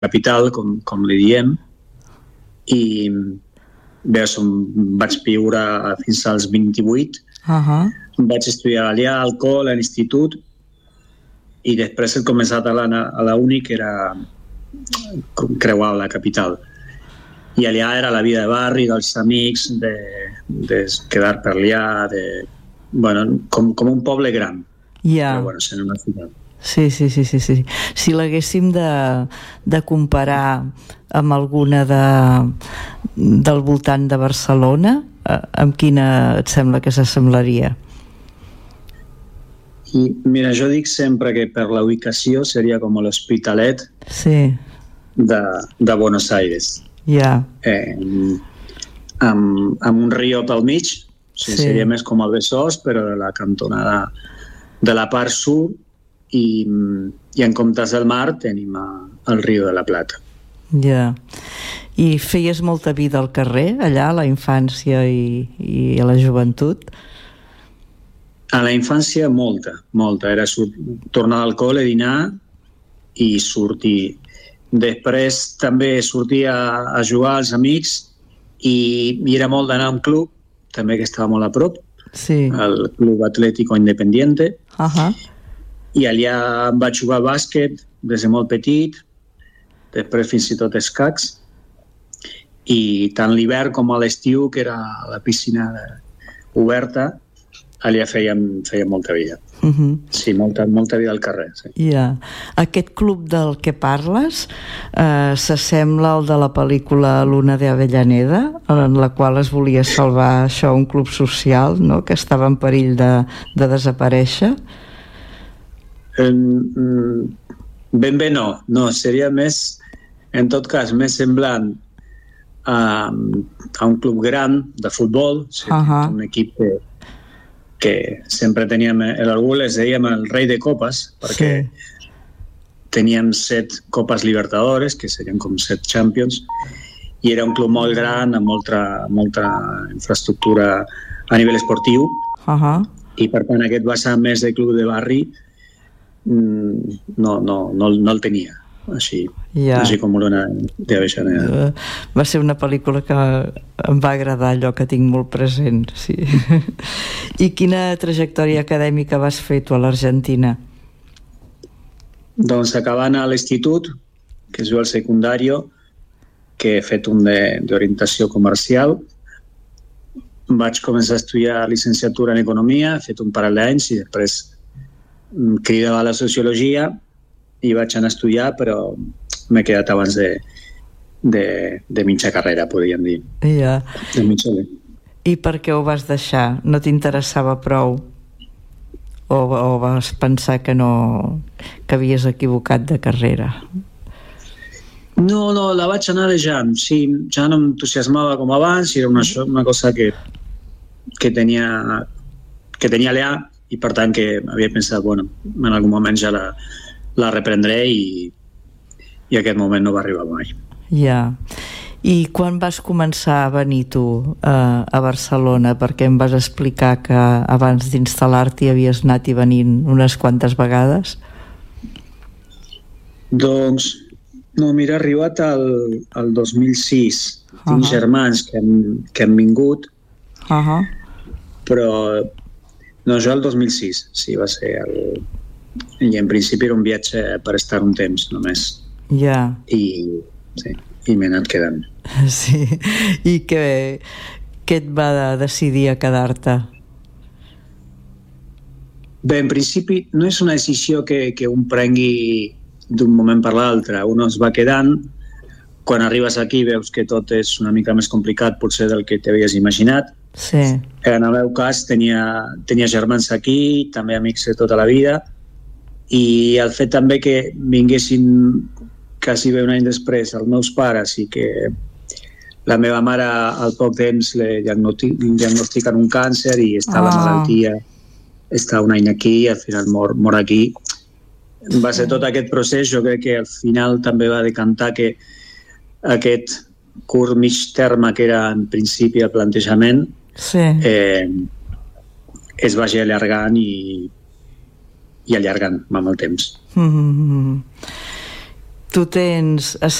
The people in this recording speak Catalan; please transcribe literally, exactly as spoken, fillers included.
capital, com, com li diem, i bé, som, vaig viure fins als vint-i-vuit. Uh-huh. Vaig estudiar allà, al col, a l'institut, i després he començat a la, a la uni, que era creuar la capital. I allà era la vida de barri, dels amics, de, de quedar per allà, de, bueno, com, com un poble gran. Yeah. Però bueno, sent una ciutat. Sí, sí, sí, sí, sí. Si l'haguéssim de, de comparar amb alguna de, del voltant de Barcelona, amb quina et sembla que s'assemblaria? I mira, jo dic sempre que per la ubicació seria com l'Hospitalet, sí, de, de Buenos Aires. Ja. Eh, amb, amb un riu pel mig, o sigui, sí. Seria més com el Besòs, però de la cantonada de la part sud, i, i en comptes del mar tenim a, el riu de la Plata. Ja. I feies molta vida al carrer, allà, a la infància i, i a la joventut? A la infància, molta, molta. Era sur- tornar al col·le, dinar i sortir. Després també sortia a jugar als amics i, i era molt d'anar a un club, també que estava molt a prop, sí. El Club Atlético Independiente. Uh-huh. I allà vaig jugar a bàsquet des de molt petit, després fins i tot escacs, i tant l'hivern com a l'estiu, que era la piscina oberta, allà fèiem, fèiem molta vida. Uh-huh. Sí, molta, molta vida al carrer. Sí. Yeah. Aquest club del que parles eh, s'assembla al de la pel·lícula Luna de Avellaneda, en la qual es volia salvar això, un club social, no?, que estava en perill de, de desaparèixer. En, ben bé no, no, seria més, en tot cas, més semblant a, a un club gran de futbol, o sigui, uh-huh. Un equip que, que sempre teníem l'orgull, es dèiem el rei de copes, perquè sí. Teníem set copes Libertadores, que serien com set Champions, i era un club molt gran, amb molta, molta infraestructura a nivell esportiu, uh-huh. I per tant aquest vessant més de club de barri no, no, no, no el tenia així, yeah. Així com una de Avellaneda. Uh, va ser una pel·lícula que em va agradar, allò que tinc molt present, sí. I quina trajectòria acadèmica vas fer tu a l'Argentina? Doncs acabant a l'institut, que es diu el secundari, que he fet un d'orientació comercial, vaig començar a estudiar licenciatura en economia, he fet un parell d'anys i després cridava a la sociologia i vaig anar a estudiar, però m'he quedat abans de, de, de mitja carrera, podríem dir. Ja. De mitja... I per què ho vas deixar? No t'interessava prou? O, o vas pensar que no, que havies equivocat de carrera? No, no, la vaig anar deixant. Sí, ja no m'entusiasmava com abans, era una, una cosa que, que tenia que tenia allà, i per tant que havia pensat, bueno, en algun moment ja la, la reprendré, i, i aquest moment no va arribar mai. Ja. I quan vas començar a venir tu eh, a Barcelona? Perquè em vas explicar que abans d'instal·lar-t'hi havies anat i venint unes quantes vegades. Doncs, no, mira, he arribat al, al dos mil sis. Uh-huh. Tinc germans que han, que han vingut, uh-huh. Però no, jo el dos mil sis, sí, va ser el... I en principi era un viatge per estar un temps només. Ja. I, sí, i m'he anat quedant. Sí. I què, què et va decidir a quedar-te? Bé, en principi no és una decisió que, que un prengui d'un moment per l'altre. Un es va quedant. Quan arribes aquí veus que tot és una mica més complicat potser del que t'havies imaginat. Sí. En el meu cas tenia, tenia germans aquí, també amics de tota la vida, i el fet també que vinguessin quasi bé un any després els meus pares i que la meva mare al poc temps li diagnostiquen un càncer i està a la malaltia, està un any aquí i al final mor, mor aquí. Va ser tot aquest procés, jo crec que al final també va decantar que aquest curt mig terme que era en principi el plantejament, sí. eh, es vagi allargant i, i allargant amb el temps. Mm-hmm. tu tens